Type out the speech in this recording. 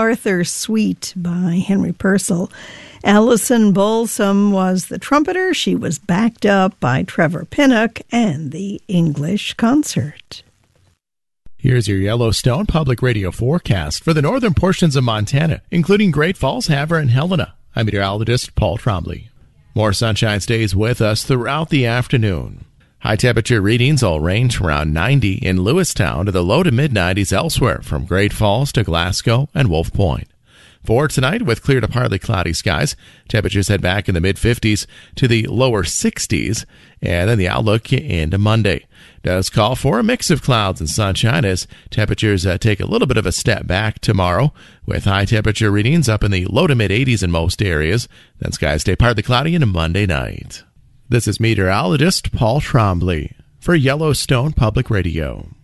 Arthur Suite by Henry Purcell. Alison Balsam was the trumpeter. She was backed up by Trevor Pinnock and the English Concert. Here's your Yellowstone Public Radio forecast for the northern portions of Montana, including Great Falls, Havre, and Helena. I'm meteorologist Paul Trombley. More sunshine stays with us throughout the afternoon. High temperature readings will range around 90 in Lewistown to the low to mid-90s elsewhere, from Great Falls to Glasgow and Wolf Point. For tonight, with clear to partly cloudy skies, temperatures head back in the mid-50s to the lower 60s, and then the outlook into Monday does call for a mix of clouds and sunshine as temperatures take a little bit of a step back tomorrow, with high temperature readings up in the low to mid-80s in most areas. Then skies stay partly cloudy into Monday night. This is meteorologist Paul Trombley for Yellowstone Public Radio.